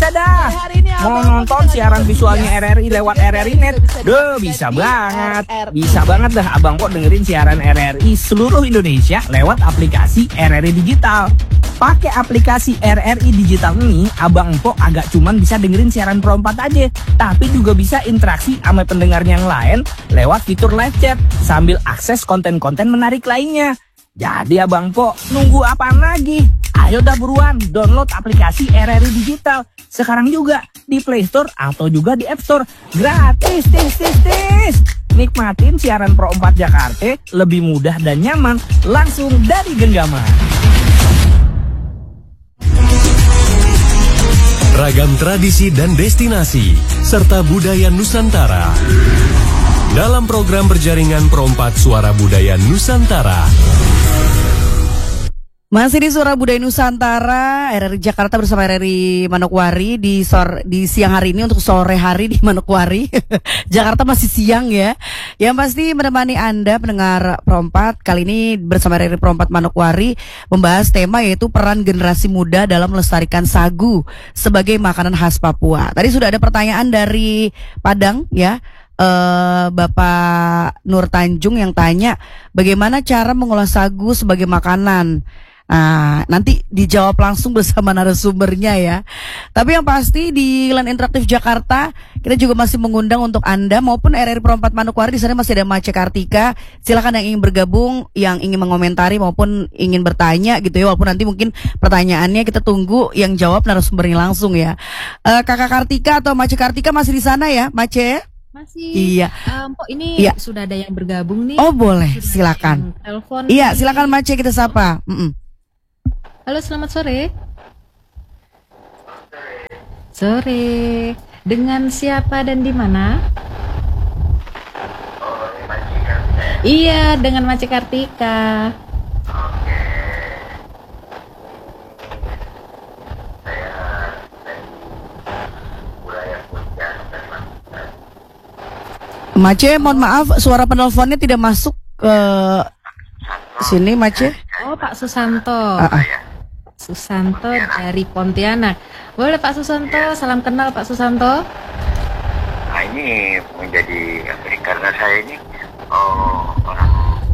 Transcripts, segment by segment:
Bisa dah. Mau nonton siaran visualnya RRI lewat RRI Net? Bisa banget. Bisa banget dah Abang Po dengerin siaran RRI seluruh Indonesia lewat aplikasi RRI Digital. Pakai aplikasi RRI Digital ini, Abang Po agak cuman bisa dengerin siaran Pro 4 aja, tapi juga bisa interaksi sama pendengar yang lain lewat fitur live chat sambil akses konten-konten menarik lainnya. Jadi Abang Po, nunggu apaan lagi? Ayo dah buruan download aplikasi RRI Digital sekarang juga di Play Store atau juga di App Store. Gratis, tis. Nikmatin siaran Pro 4 Jakarta lebih mudah dan nyaman langsung dari genggaman. Ragam tradisi dan destinasi serta budaya Nusantara dalam program berjaringan Pro 4 Suara Budaya Nusantara. Masih di Suara Budaya Nusantara, RRI Jakarta bersama RRI Manokwari di siang hari ini untuk sore hari di Manokwari. Jakarta masih siang ya. Yang pasti menemani Anda pendengar Pro 4 kali ini bersama RRI Pro 4 Manokwari membahas tema yaitu peran generasi muda dalam melestarikan sagu sebagai makanan khas Papua. Tadi sudah ada pertanyaan dari Padang ya. Bapak Nur Tanjung yang tanya bagaimana cara mengolah sagu sebagai makanan. Nah, nanti dijawab langsung bersama narasumbernya ya. Tapi yang pasti di Line Interaktif Jakarta kita juga masih mengundang untuk Anda maupun RRI Pro 4 Manokwari. Di sana masih ada Mace Kartika. Silakan yang ingin bergabung, yang ingin mengomentari maupun ingin bertanya gitu ya. Walaupun nanti mungkin pertanyaannya kita tunggu yang jawab narasumbernya langsung ya. Kakak Kartika atau Mace Kartika masih di sana ya, Mace? Masih. Iya. Kok ini iya. Sudah ada yang bergabung nih. Oh boleh, silakan. Telepon. Iya, silakan Mace kita sapa. Halo, selamat sore. Sore. Dengan siapa dan di mana? Iya, dengan Mace Kartika. Mace, mohon maaf suara penelponnya tidak masuk ke sini, Mace. Oh, Pak Susanto. Susanto dari Pontianak. Boleh Pak Susanto, salam kenal Pak Susanto. Nah ini menjadi karena saya ini orang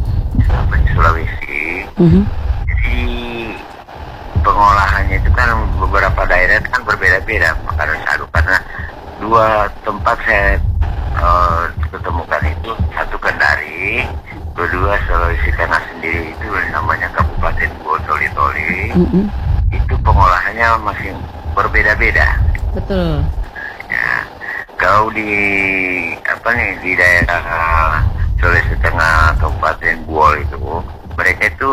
Sulawesi. Jadi pengolahannya itu kan beberapa daerah kan berbeda-beda makanan sagu karena dua tempat saya ketemukan itu, satu Kendari, kedua Sulawesi Tengah sendiri itu namanya Kabupaten Toli-Toli. Itu pengolahannya masih berbeda-beda. Betul. Ya, kalau di di daerah Sulawesi Tengah Kabupaten Buol itu mereka itu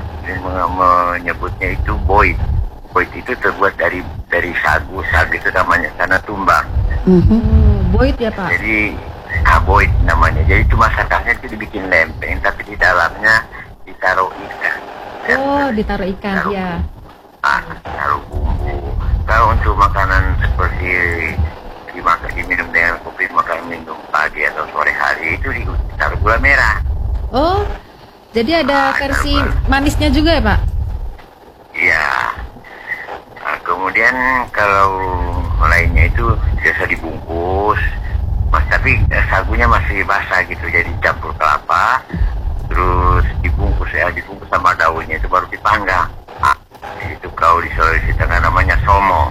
menyebutnya itu boit. Boit itu terbuat dari sagu itu namanya karena tumbang. Boit ya Pak. Jadi boit namanya. Jadi itu masakannya itu dibikin lempeng tapi di dalamnya ditaruh ikan. Oh, ditaruh ikan ya. Taruh bumbu. Kalau untuk makanan seperti diminum dengan kopi, makan minum pagi atau sore hari itu ditaruh gula merah. Oh, jadi ada versi manisnya juga ya Pak? Iya. Nah, kemudian kalau lainnya itu biasa dibungkus, tapi sagunya masih basah gitu, jadi campur kelapa, terus dibungkus sama daunnya itu baru dipanggang. Itu kalau di Sulawesi Tengah namanya somo.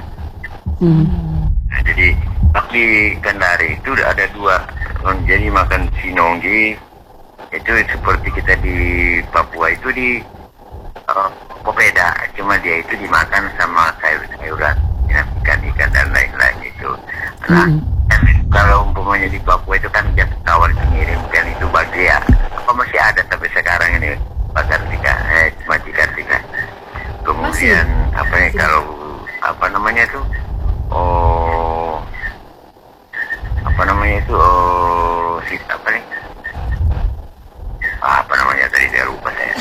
Nah, jadi di Kendari itu ada dua, jadi makan sinonggi itu seperti kita di Papua itu di popeda, cuma dia itu dimakan sama sayur-sayuran, ikan dan lain-lain itu. Nah, kalau umpamanya di Papua itu kan jatuh tawar sendiri, mungkin itu bagia. Apa masih ada tapi sekarang ini Pak Kartika, Majikan Kartika. Kemudian kalau tadi saya lupa saya.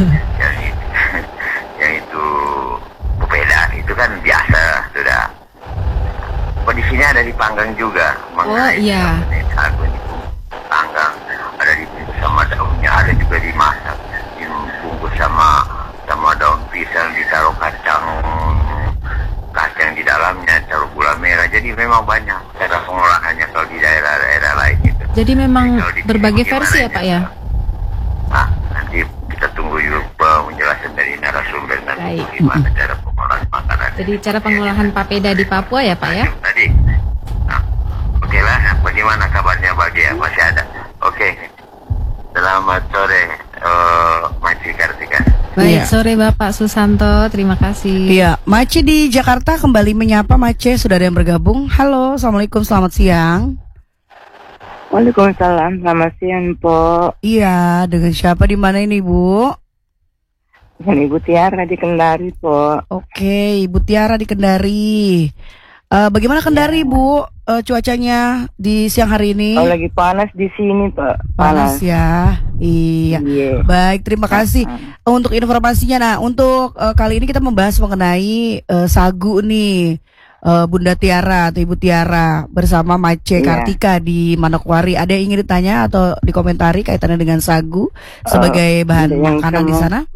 yang itu popeda itu kan biasa sudah. Di sini ada dipanggang juga. Oh iya. Sagu dipanggang, ada dibungkus sama daunnya, ada juga dimasak, dibungkus sama daun pisang, ditaruh kacang di dalamnya, taruh gula merah. jadi memang banyak cara pengolahannya kalau di daerah-daerah lain gitu. Jadi memang Kalau di sini berbagai bagaimana versi ya Pak ya? Nah, nanti kita tunggu juga penjelasan dari narasumber nanti Baik. gimana cara pengolahan makanan. Jadi cara pengolahan papeda di Papua ya Pak ya? Tadi. Nah, oke lah. Bagaimana kabarnya Bagia? Masih ada? Oke. Selamat sore, Maci Kartika. Iya. Baik, sore Bapak Susanto, terima kasih. Iya, Mace di Jakarta kembali menyapa. Mace, sudah ada yang bergabung. Halo, Assalamualaikum, selamat siang. Waalaikumsalam, selamat siang, Po. Iya, dengan siapa di mana ini, Bu? Dengan Ibu Tiara di Kendari, Po. Oke, Ibu Tiara di Kendari. Bagaimana Kendari, Bu? Cuacanya di siang hari ini? Oh, lagi panas di sini, Pak. Panas ya. Iya. Iya. Baik, terima kasih untuk informasinya. Nah, untuk kali ini kita membahas mengenai sagu nih. Bunda Tiara atau Ibu Tiara bersama Mace Iya. Kartika di Manokwari. Ada yang ingin ditanya atau dikomentari kaitannya dengan sagu sebagai bahan ada yang makanan di sama. sana?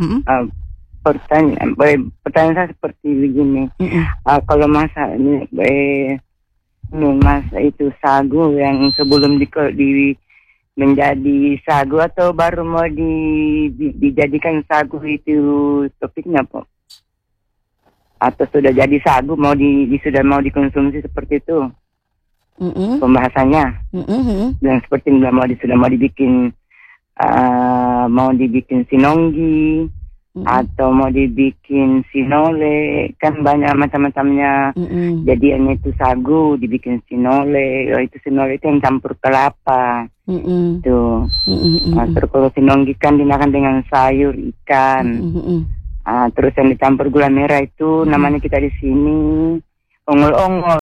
Pertanyaan saya seperti begini. Kalau masa ini masa itu sagu yang sebelum menjadi sagu atau baru mau dijadikan sagu itu topiknya, Po? Atau sudah jadi sagu sudah mau dikonsumsi seperti itu pembahasannya? Dan seperti sudah mau dibikin sinonggi atau mau dibikin sinole, kan banyak macam-macamnya. Jadiannya itu sagu dibikin sinole. Itu sinole itu yang campur kelapa tuh. Terus kalau sinonggi kan dinakan dengan sayur ikan. Terus yang dicampur gula merah itu namanya kita di sini ongol-ongol.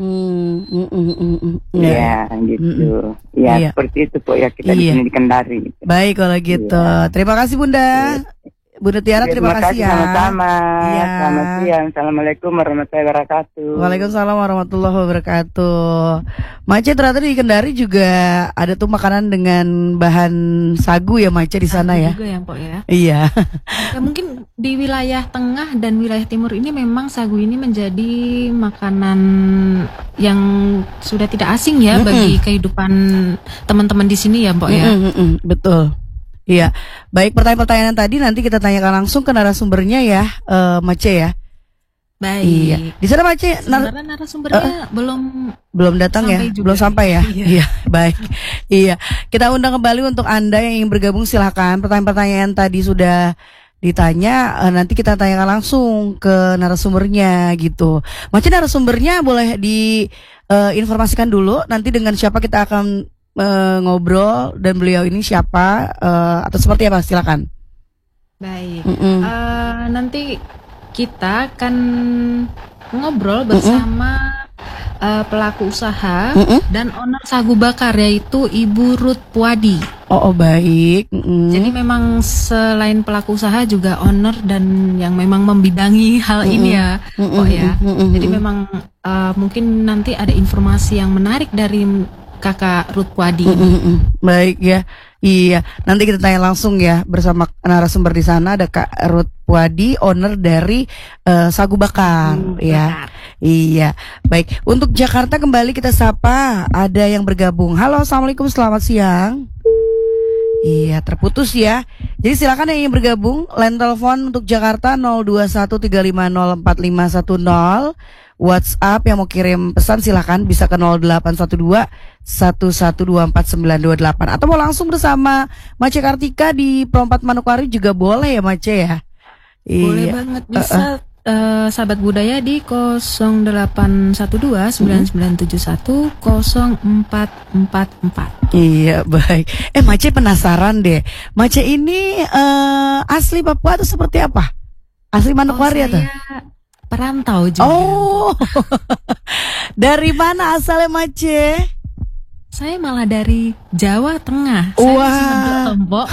Ya, gitu. Ya, Iya. seperti itu, Po, ya kita di Iya. sini di Kendari. Gitu. Baik kalau gitu. Terima kasih Bunda. Bunda Tiara, terima kasih ya. Sama-sama. Iya. Selamat siang. Assalamualaikum warahmatullahi wabarakatuh. Waalaikumsalam warahmatullahi wabarakatuh. Mace, ternyata di Kendari juga ada tuh makanan dengan bahan sagu ya, Mace, di sana ya. Juga ya Pak ya. Iya. Ya, mungkin di wilayah tengah dan wilayah timur ini memang sagu ini menjadi makanan yang sudah tidak asing ya bagi kehidupan teman-teman di sini ya Mbak ya. Betul. Iya. Baik, pertanyaan-pertanyaan tadi nanti kita tanyakan langsung ke narasumbernya ya, Mace ya. Baik. Iya. Di sana Mace Sebenarnya narasumbernya belum datang ya, sampai juga. belum sampai ya. Iya. Iya, baik. Iya, kita undang kembali untuk Anda yang ingin bergabung, silahkan. Pertanyaan-pertanyaan tadi sudah ditanya, nanti kita tanyakan langsung ke narasumbernya gitu. Mace, narasumbernya boleh diinformasikan dulu nanti dengan siapa kita akan ngobrol dan beliau ini siapa atau seperti apa, silakan. Baik. Nanti kita akan ngobrol bersama pelaku usaha dan owner sagu bakar, yaitu Ibu Ruth Puadi. Oh, baik. Jadi memang selain pelaku usaha juga owner dan yang memang membidangi hal ini ya, Kok ya. Jadi memang mungkin nanti ada informasi yang menarik dari Kakak Ruth Puadi. Baik ya. Iya, nanti kita tanya langsung ya bersama narasumber di sana, ada Kak Ruth Puadi, owner dari Sagu Bakar ya. Iya. Baik, untuk Jakarta kembali kita sapa, ada yang bergabung. Halo, Assalamualaikum, selamat siang. Iya, terputus ya. Jadi silakan yang ingin bergabung, line telepon untuk Jakarta 0213504510. WhatsApp yang mau kirim pesan silakan bisa ke 0812 11249228 atau mau langsung bersama Mace Kartika di Perompat Manokwari juga boleh ya, Mace ya. Boleh banget, bisa sahabat budaya di 0812 9971 0444. Iya, baik. Mace penasaran deh. Mace ini asli Papua atau seperti apa? Asli Manokwari atau? Perantau juga. Oh, dari mana asalnya Mace? Saya malah dari Jawa Tengah. Wah. Saya Lombok.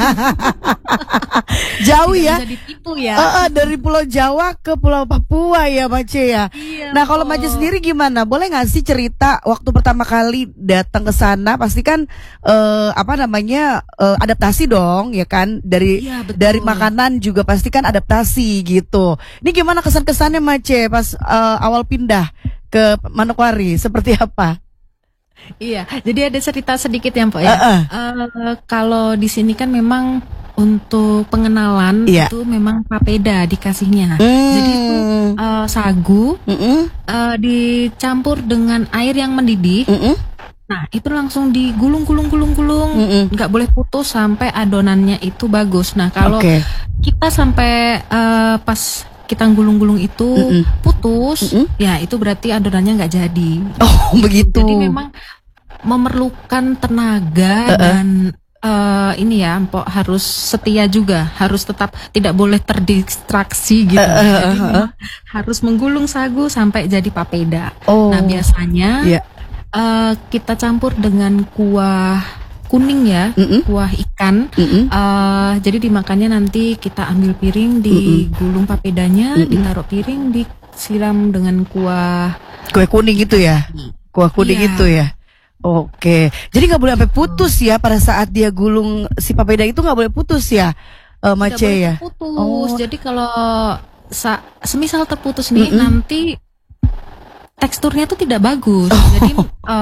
Jauh ya. Bisa ditipu ya. Dari Pulau Jawa ke Pulau Papua ya, Mace ya. Iya, Nah, kalau Mace sendiri gimana? Boleh nggak sih cerita waktu pertama kali datang ke sana? Pasti kan adaptasi dong, ya kan? Iya, betul. Dari makanan juga pasti kan adaptasi gitu. Ini gimana kesan-kesannya Mace pas awal pindah ke Manokwari seperti apa? Iya, jadi ada cerita sedikit ya Mpok ya. Kalau di sini kan memang untuk pengenalan itu memang papeda dikasihnya. Jadi itu sagu dicampur dengan air yang mendidih. Nah itu langsung digulung, nggak boleh putus sampai adonannya itu bagus. Nah kalau kita sampai pas kita gulung-gulung itu putus, ya itu berarti adonannya nggak jadi. Oh begitu. Jadi memang memerlukan tenaga dan ini ya, Mpok harus setia juga, harus tetap tidak boleh terdistraksi gitu. Jadi harus menggulung sagu sampai jadi papeda. Nah biasanya kita campur dengan kuah kuning ya, kuah ikan. Jadi dimakannya nanti kita ambil piring, digulung papedanya, ditaruh piring, disiram dengan kue kuning itu ya, kuah kuning itu ya. Oke, jadi nggak boleh sampai putus ya pada saat dia gulung si papeda itu, nggak boleh putus ya, Mace ya. Putus. Jadi kalau semisal terputus nih, nanti teksturnya tuh tidak bagus. Jadi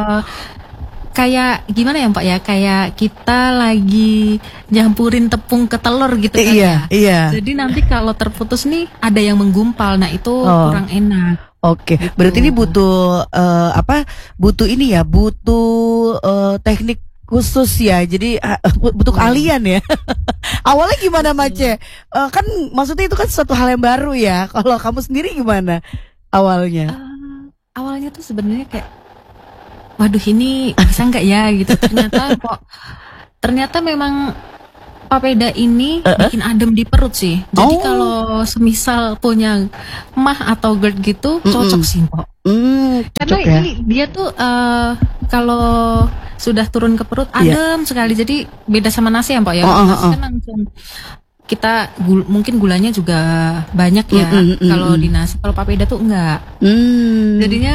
kayak gimana ya Pak ya, kayak kita lagi nyampurin tepung ke telur gitu kan ya. Jadi nanti kalau terputus nih ada yang menggumpal, nah itu kurang enak. Oke, gitu. Berarti ini butuh butuh ini ya, butuh teknik khusus ya. Jadi butuh keahlian ya. Awalnya gimana Mace? Kan maksudnya itu kan suatu hal yang baru ya. Kalau kamu sendiri gimana awalnya? Awalnya tuh sebenarnya kayak, waduh ini bisa nggak ya gitu. Ternyata memang papeda ini bikin adem di perut sih. Jadi kalau semisal punya mah atau GERD gitu cocok sih Mpok. Karena ini dia tuh kalau sudah turun ke perut adem sekali. Jadi beda sama nasi ya Mpok ya. Nasi kan langsung kita mungkin gulanya juga banyak ya. Kalau di nasi, kalau papeda tuh enggak. Jadinya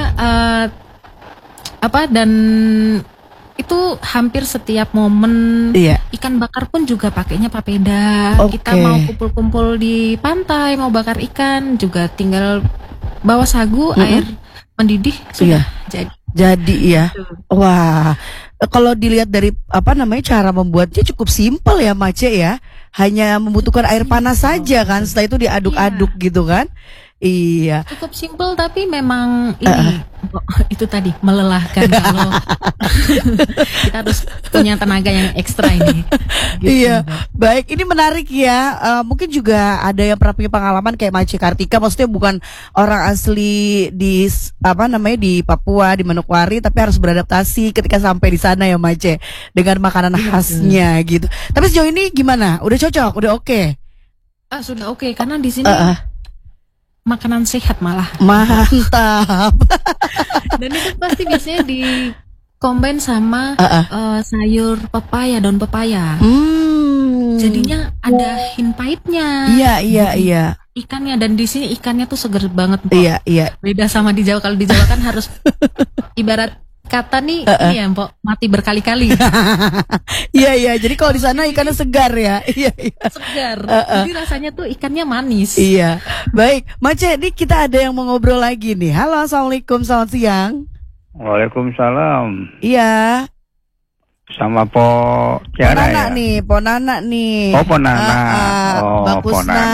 dan itu hampir setiap momen ikan bakar pun juga pakainya papeda. Kita mau kumpul-kumpul di pantai, mau bakar ikan juga tinggal bawa sagu, air mendidih sudah jadi ya. Wah, kalau dilihat dari cara membuatnya cukup simpel ya Mace ya. Hanya membutuhkan air panas saja kan, setelah itu diaduk-aduk gitu kan. Iya. Cukup simpel tapi memang ini itu tadi melelahkan kalau kita harus punya tenaga yang ekstra ini. Gitu. Iya. Baik, ini menarik ya. Mungkin juga ada yang pernah punya pengalaman kayak Mace Kartika, maksudnya bukan orang asli di di Papua, di Manokwari, tapi harus beradaptasi ketika sampai di sana ya Mace dengan makanan khasnya gitu. Tapi sejauh ini gimana? Udah cocok? Udah oke? Sudah oke karena di sini makanan sehat malah. Mantap. Dan itu pasti biasanya di combine sama sayur pepaya, daun pepaya. Jadinya ada hin pahitnya. Iya. Ikannya, dan di sini ikannya tuh seger banget Mpok. Iya. Beda sama di Jawa. Kalau di Jawa kan harus ibarat kata nih ini ya Mpok, mati berkali-kali. Iya. Jadi kalau di sana ikannya segar ya. Iya. Segar. Jadi rasanya tuh ikannya manis. Iya. Baik, Mace, ini kita ada yang mau ngobrol lagi nih. Halo, assalamualaikum, selamat siang. Waalaikumsalam. Iya. Sama Po Tiara ya? Po Nana nih. Oh, Po Nana. Mbak Kusna,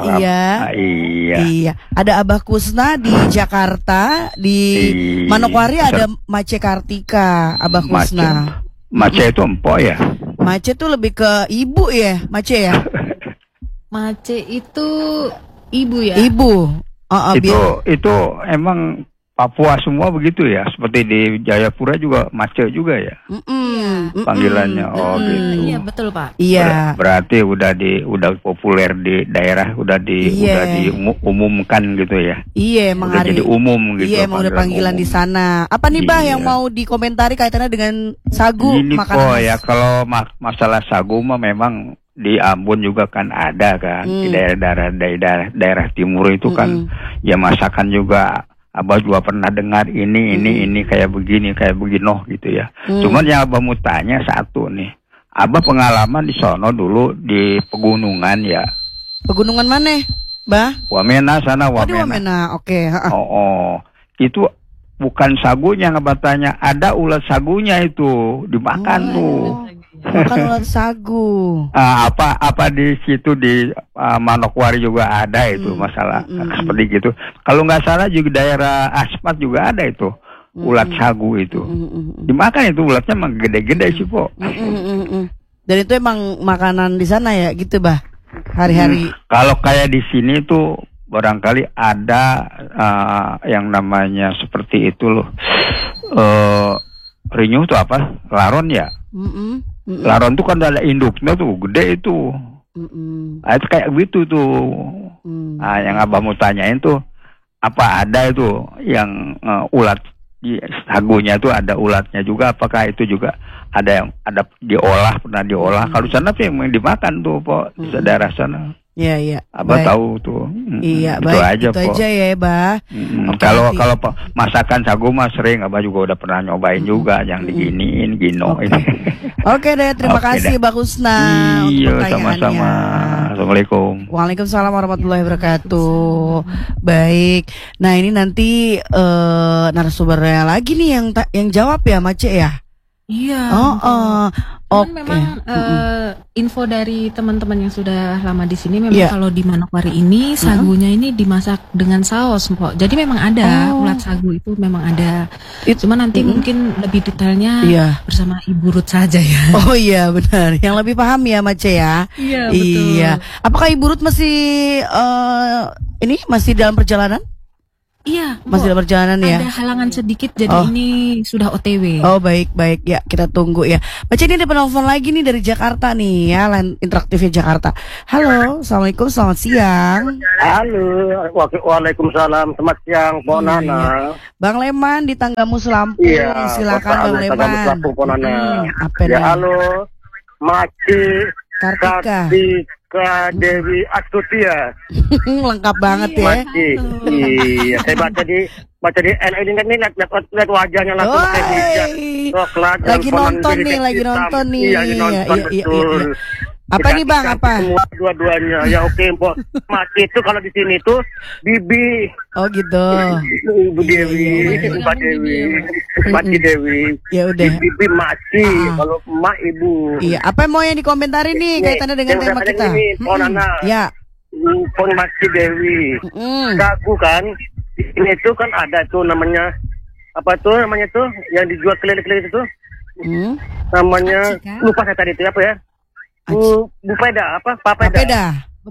iya. Ada Abah Kusna di Jakarta, di Manokwari ada Mace Kartika, Abah Kusna. Mace itu empok ya? Mace itu lebih ke ibu ya, Mace ya? Mace itu ibu ya? Ibu. Itu emang Papua semua begitu ya, seperti di Jayapura juga Mace juga ya, panggilannya. Gitu. Iya betul Pak. Iya. Berarti udah populer di daerah, udah diumumkan gitu ya. Iya, emang jadi umum gitu. Iya, emang udah panggilan umum di sana. Apa nih Bah yang mau dikomentari kaitannya dengan sagu? Ini kok ya, kalau masalah sagu mah memang di Ambon juga kan ada kan, di daerah timur itu kan, ya masakan juga. Abah juga pernah dengar ini kayak begini gitu ya. Cuman yang Abah mau tanya satu nih. Abah pengalaman di sono dulu di pegunungan ya. Pegunungan mana, Bah? Wamena sana, Wamena. Di Wamena, oke. Itu bukan sagunya, katanya ada ulat sagunya itu dimakan tuh. Makan ulat sagu. Apa di situ di Manokwari juga ada itu masalah seperti gitu. Kalau nggak salah juga daerah Asmat juga ada itu ulat sagu itu. Dimakan itu ulatnya emang gede-gede sih, Po. Dan itu emang makanan di sana ya gitu, Bah. Hari-hari. Kalau kayak di sini tuh barangkali ada yang namanya seperti itu loh. Rinyuh tuh apa? Laron ya? Laron tuh kan ada induknya tuh, gede itu. Nah, itu kayak gitu tuh. Nah, yang abah mau tanyain tuh, apa ada itu yang ulat di sagunya tuh ada ulatnya juga? Apakah itu juga ada yang diolah, pernah diolah? Kalau sana tuh yang dimakan tuh, Po, di daerah sana. Iya. Abah tahu tuh. Iya, itu baik. aja, Itu Po. aja ya, Bah. Kalau masakan sagu mah sering, Abah juga udah pernah nyobain juga, yang diginiin, gino ini. Oke deh, terima kasih Mbak Kusna untuk Iya, pertanyaannya. sama-sama. Assalamualaikum. Waalaikumsalam warahmatullahi wabarakatuh. Baik. Nah, ini nanti narasumbernya lagi nih yang jawab ya, Mace ya. Iya. Oke. Memang info dari teman-teman yang sudah lama di sini memang kalau di Manokwari ini sagunya ini dimasak dengan saus, Mpok. Jadi memang ada ulat sagu itu memang ada. Cuma nanti mungkin lebih detailnya bersama Ibu Ruth saja ya. Oh iya benar. Yang lebih paham ya, Mace ya. Iya, betul. Iya. Apakah Ibu Ruth masih masih dalam perjalanan? Iya, masih dalam perjalanan ya. Ada halangan sedikit, jadi ini sudah OTW. Oh baik ya, kita tunggu ya. Baca ini ada penelpon lagi nih dari Jakarta nih ya, line interaktifnya Jakarta. Halo, assalamualaikum, selamat siang. Halo, waalaikumsalam, selamat siang, Po Nana. Bang Leman di Tanggamus Lampung, silakan Bang Leman. Tanggamus Lampung, Po Nana. Apa ya nih? halo, Maci Kartika Dewi Astutia. Lengkap banget ya. Maci. Iya, saya baca di ini lihat wajahnya langsung kayak hijab. Coklat. Lagi nonton nih. Iya, lagi nonton betul. Apa nih Bang? Apa? Semua dua-duanya. Ya oke, Po. Maci itu kalau di sini tuh Bibi. Oh gitu. Ibu Dewi, Mbak Dewi, Maci Dewi. Ya udah. Bibi Maci, kalau emak Ibu. Iya, apa yang mau yang dikomentarin nih kaitannya dengan tema kita? Po Nana. Ya. Po Maci Dewi. Sagu kan. Ini tuh kan ada tuh namanya apa tuh namanya tuh yang dijual keliling-keliling itu tuh. Namanya lupa saya tadi itu apa ya? Bupeda apa? Papeda.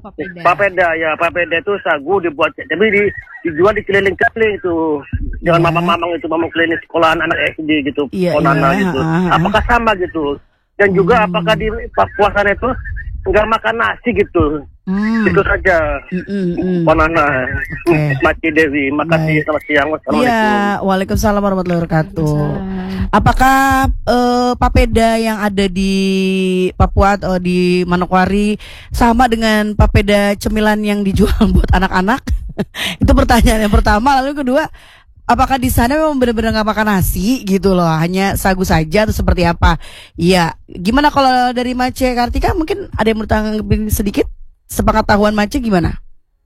Papeda itu sagu dibuat tapi dijual di keliling-keliling itu. Jangan mamang-mamang itu mamang keliling sekolahan anak SD gitu. Ponana gitu. Apakah sama gitu? Dan juga apakah di Papua sana itu enggak makan nasi gitu? Itu saja. Ponana. Maci Dewi, makasih, selamat siang. Wassalamualaikum. Iya, waalaikumsalam warahmatullahi wabarakatuh. Apakah papeda yang ada di Papua atau di Manokwari sama dengan papeda cemilan yang dijual buat anak-anak? Itu pertanyaan yang pertama. Lalu kedua, apakah di sana memang benar-benar nggak makan nasi gitu loh, hanya sagu saja atau seperti apa? Iya, gimana kalau dari Mace Kartika, mungkin ada yang bertanggung sedikit? Sepengetahuan Mace gimana?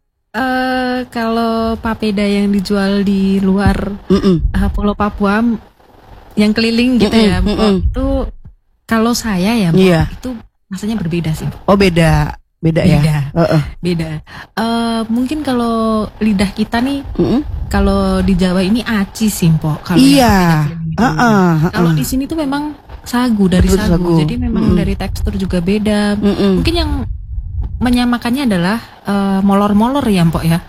Kalau papeda yang dijual di luar Pulau Papua yang keliling gitu ya, itu kalau saya ya, itu rasanya berbeda sih. Oh beda ya. Beda. Mungkin kalau lidah kita nih, kalau di Jawa ini aci sih, Mpok. Kalau kalau di sini tuh memang sagu dari sagu. Jadi memang dari tekstur juga beda. Mungkin yang menyamakannya adalah molor-molor ya, Mpok ya.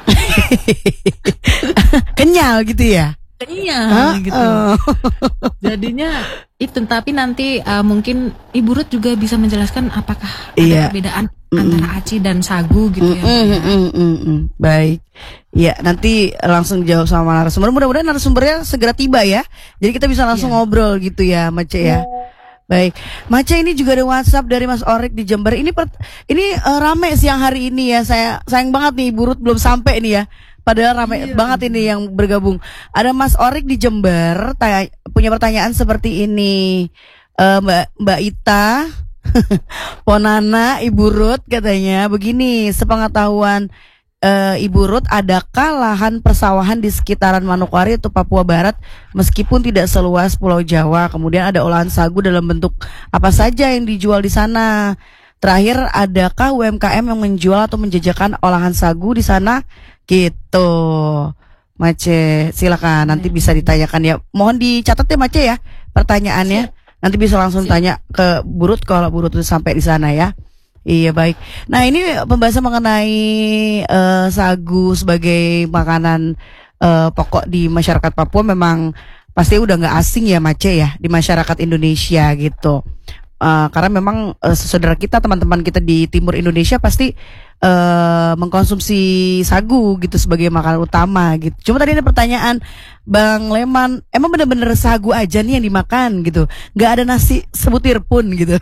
Kenyal gitu ya. Iya gitu. Jadinya itu, tapi nanti mungkin Ibu Ruth juga bisa menjelaskan apakah ada perbedaan antara aci dan sagu gitu ya. Baik. Ya, nanti langsung dijawab sama narasumber. Mudah-mudahan narasumbernya segera tiba ya. Jadi kita bisa langsung ngobrol gitu ya, Mace ya. Baik, Mace, ini juga ada WhatsApp dari Mas Orik di Jember. Ini rame siang hari ini ya. Saya sayang banget nih Ibu Ruth belum sampai nih ya. Padahal rame banget ini yang bergabung. Ada Mas Orik di Jember punya pertanyaan seperti ini. Mbak Ita, Ponana, Ibu Ruth katanya begini, sepengetahuan Ibu Ruth, adakah lahan persawahan di sekitaran Manokwari atau Papua Barat meskipun tidak seluas Pulau Jawa? Kemudian ada olahan sagu dalam bentuk apa saja yang dijual di sana? Terakhir, adakah UMKM yang menjual atau menjajakan olahan sagu di sana? Gitu. Mace, silakan nanti bisa ditanyakan ya. Mohon dicatat ya Mace ya pertanyaannya. Nanti bisa langsung tanya ke Bu Ruth kalau Bu Ruth sampai di sana ya. Iya baik. Nah ini pembahasan mengenai sagu sebagai makanan pokok di masyarakat Papua memang pasti udah nggak asing ya Mace ya di masyarakat Indonesia gitu. Karena memang saudara kita, teman-teman kita di timur Indonesia pasti mengkonsumsi sagu gitu sebagai makanan utama gitu. Cuma tadi ada pertanyaan Bang Leman, emang bener-bener sagu aja nih yang dimakan gitu, nggak ada nasi sebutir pun gitu.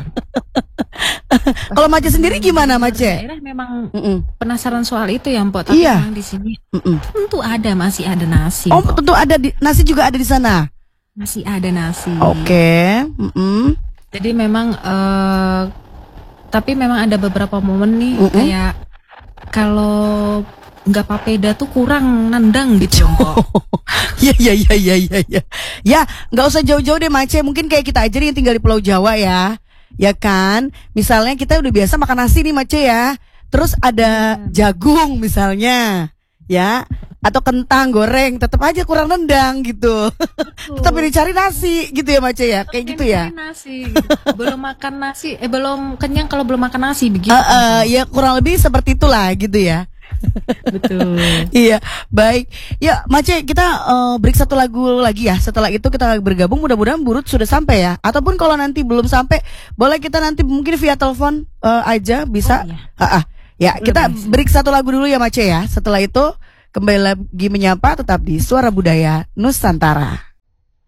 Kalau Mace sendiri gimana Mace? Daerah memang penasaran soal itu ya Mpok, tapi memang di sini tentu ada, masih ada nasi. Oh tentu ada, nasi juga ada di sana. Masih ada nasi. Oke. Jadi memang tapi memang ada beberapa momen nih kayak kalau nggak papeda tuh kurang nendang gitu kok. Ya. Ya, nggak usah jauh-jauh deh Mace. Mungkin kayak kita aja nih yang tinggal di Pulau Jawa ya. Ya kan? Misalnya kita udah biasa makan nasi nih Mace ya. Terus ada jagung misalnya. Ya, atau kentang goreng, tetap aja kurang nendang gitu. Tetap dicari nasi gitu ya Mace ya, kayak gitu ya. Nasi, gitu. Belum makan nasi, belum kenyang kalau belum makan nasi begitu. Ya kurang lebih seperti itulah gitu ya. Betul. Iya, baik. Ya Mace, kita break satu lagu lagi ya. Setelah itu kita bergabung, mudah-mudahan Bu Ruth sudah sampai ya. Ataupun kalau nanti belum sampai, boleh kita nanti mungkin via telepon aja bisa. Ya, kita break satu lagu dulu ya Mace ya. Setelah itu kembali lagi menyapa tetap di Suara Budaya Nusantara.